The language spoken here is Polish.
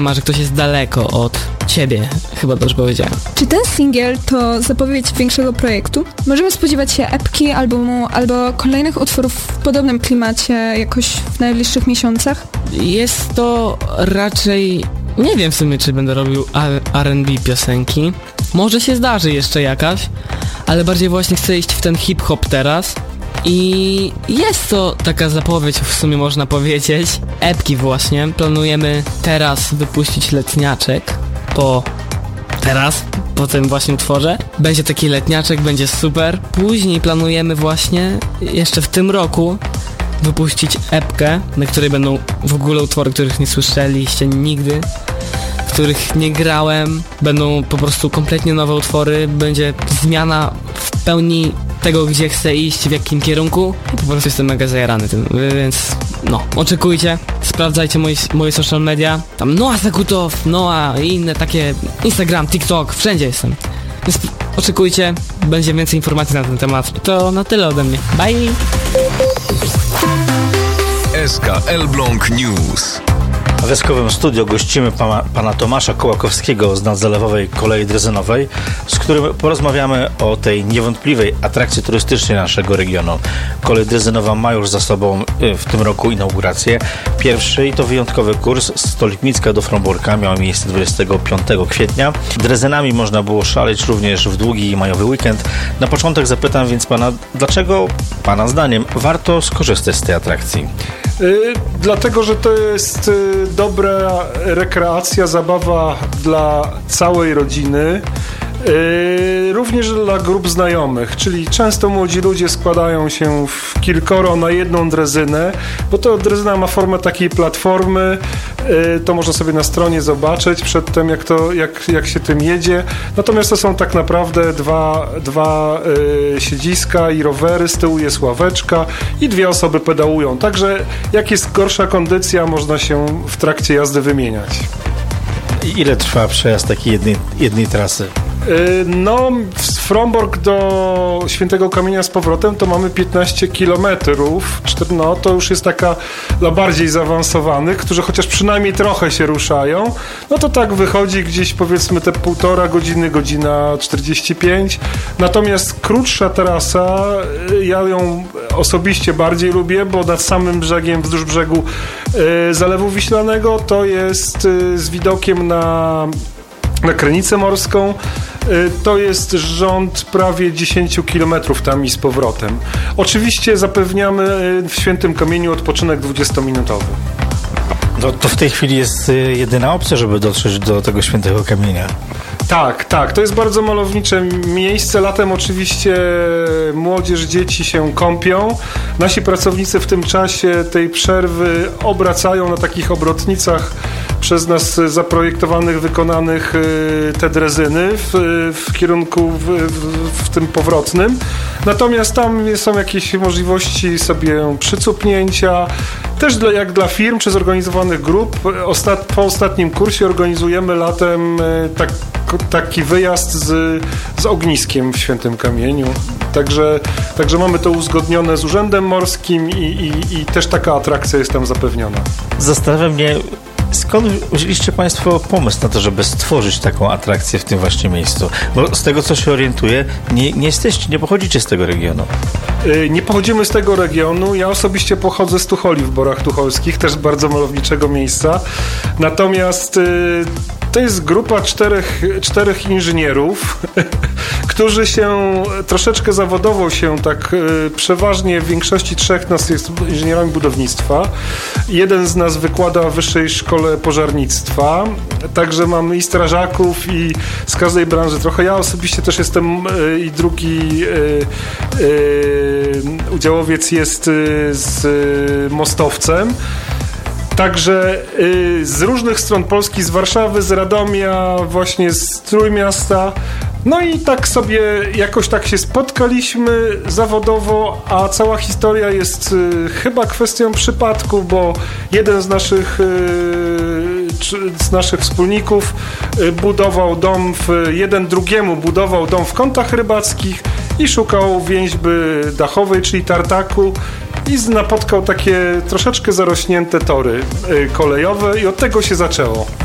sama, że ktoś jest daleko od ciebie, chyba dobrze powiedziałem. Czy ten singiel to zapowiedź większego projektu? Możemy spodziewać się epki, albumu, albo kolejnych utworów w podobnym klimacie jakoś w najbliższych miesiącach? Jest to raczej... Nie wiem w sumie, czy będę robił R&B piosenki. Może się zdarzy jeszcze jakaś, ale bardziej właśnie chcę iść w ten hip-hop teraz. I jest to taka zapowiedź, w sumie można powiedzieć, epki właśnie. Planujemy teraz wypuścić letniaczek po tym właśnie utworze. Będzie taki letniaczek, będzie super. Później planujemy właśnie jeszcze w tym roku wypuścić epkę, na której będą w ogóle utwory, których nie słyszeliście nigdy, w których nie grałem. Będą po prostu kompletnie nowe utwory, będzie zmiana w pełni tego, gdzie chcę iść, w jakim kierunku. I po prostu jestem mega zajarany tym, więc no, oczekujcie, sprawdzajcie moje social media, tam Noah Zakutow, Noah i inne takie, Instagram, TikTok, wszędzie jestem. Więc oczekujcie, będzie więcej informacji na ten temat. To na tyle ode mnie. Bye! SK Elbląg News. W Eskowym Studio gościmy pana Tomasza Kołakowskiego z Nadzalewowej Kolei Drezynowej, z którym porozmawiamy o tej niewątpliwej atrakcji turystycznej naszego regionu. Kolej Drezynowa ma już za sobą w tym roku inaugurację. Pierwszy i to wyjątkowy kurs z Stolipnicka do Fromborka miał miejsce 25 kwietnia. Drezynami można było szaleć również w długi i majowy weekend. Na początek zapytam więc pana, dlaczego pana zdaniem warto skorzystać z tej atrakcji? Dlatego, że to jest dobra rekreacja, zabawa dla całej rodziny, również dla grup znajomych, czyli często młodzi ludzie składają się w kilkoro na jedną drezynę, bo to drezyna ma formę takiej platformy, to można sobie na stronie zobaczyć przedtem, jak się tym jedzie. Natomiast to są tak naprawdę dwa siedziska i rowery, z tyłu jest ławeczka i 2 osoby pedałują. Także jak jest gorsza kondycja, można się w trakcie jazdy wymieniać. Ile trwa przejazd takiej jednej trasy? No, z Frombork do Świętego Kamienia z powrotem to mamy 15 kilometrów. No, to już jest taka dla bardziej zaawansowanych, którzy chociaż przynajmniej trochę się ruszają. No to tak wychodzi gdzieś powiedzmy te 1,5 godziny, godzina 45. Natomiast krótsza trasa, ja ją osobiście bardziej lubię, bo nad samym brzegiem, wzdłuż brzegu Zalewu Wiślanego to jest z widokiem na Krynicę Morską. To jest rząd prawie 10 kilometrów tam i z powrotem. Oczywiście zapewniamy w Świętym Kamieniu odpoczynek 20-minutowy. To w tej chwili jest jedyna opcja, żeby dotrzeć do tego Świętego Kamienia. Tak. To jest bardzo malownicze miejsce. Latem oczywiście młodzież, dzieci się kąpią. Nasi pracownicy w tym czasie tej przerwy obracają na takich obrotnicach przez nas zaprojektowanych, wykonanych te drezyny w kierunku w tym powrotnym. Natomiast tam są jakieś możliwości sobie przycupnięcia. Też jak dla firm czy zorganizowanych grup. Po ostatnim kursie organizujemy latem taki wyjazd z ogniskiem w Świętym Kamieniu. Także mamy to uzgodnione z Urzędem Morskim i też taka atrakcja jest tam zapewniona. Zastanawia mnie, skąd wzięliście państwo pomysł na to, żeby stworzyć taką atrakcję w tym właśnie miejscu? Bo z tego, co się orientuję, nie pochodzicie z tego regionu. Nie pochodzimy z tego regionu. Ja osobiście pochodzę z Tucholi w Borach Tucholskich, też bardzo malowniczego miejsca. Natomiast to jest grupa czterech inżynierów, którzy się troszeczkę zawodowo przeważnie w większości 3 nas jest inżynierami budownictwa. Jeden z nas wykłada w Wyższej Szkole Pożarnictwa. Także mamy i strażaków, i z każdej branży trochę. Ja osobiście też jestem i drugi udziałowiec jest z mostowcem. Także z różnych stron Polski, z Warszawy, z Radomia, właśnie z Trójmiasta. No i tak sobie jakoś tak się spotkaliśmy zawodowo, a cała historia jest chyba kwestią przypadku, bo jeden z naszych wspólników budował dom jeden drugiemu budował dom w Kątach Rybackich i szukał więźby dachowej, czyli tartaku, i napotkał takie troszeczkę zarośnięte tory kolejowe i od tego się zaczęło.